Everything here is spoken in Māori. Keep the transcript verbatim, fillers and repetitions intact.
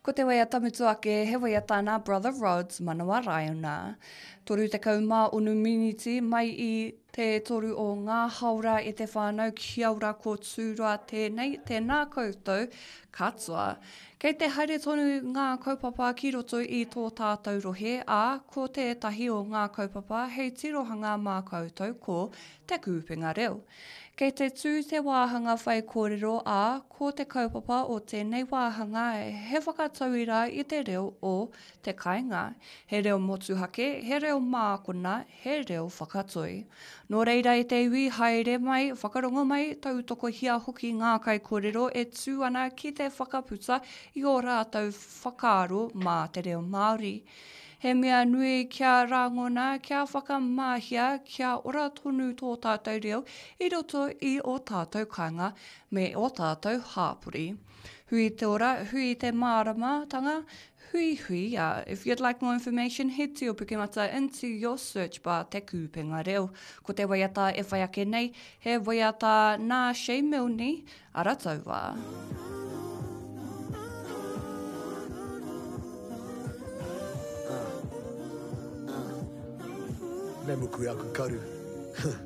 Ko te waia tamutu ake, he waia tāna Brother Rods, manawa raiona. Toru te kaumā unu miniti mai i te toru o ngā haura e te whānau ki aura ko tūra tēnei, tēnā koutou katoa. Kei te haere tonu ngā kaupapa ki roto i tō tātou rohe, ā, ko te tahi o ngā kaupapa, hei tirohanga mā koutou ko te kūpinga reo. Kei te tū te wāhanga whai kōrero, ā, ko te kaupapa o tēnei wāhanga he whakatauira i te reo o te kāinga. He reo motuhake, he reo mākona, he reo whakatoi. Nō reira i te iwi, haere mai, whakarongo mai, tautoko hia hoki ngā kai kōrero e tū ana ki te whakaputa i ō rātou whakaaro mā te reo Māori. He mea nui kia rangona, kia whakamahia, kia ora tonu tō tātou reo, i roto i o tātou kāinga me o tātou hāpuri. Hui te ora, hui te māramatanga, hui hui. Uh, if you'd like more information, head to your Pukemata into your search bar te kūpenga reo. Ko te waiata e whai ake nei, he waiata nā shei milni, ara taua. Me muku aku karu.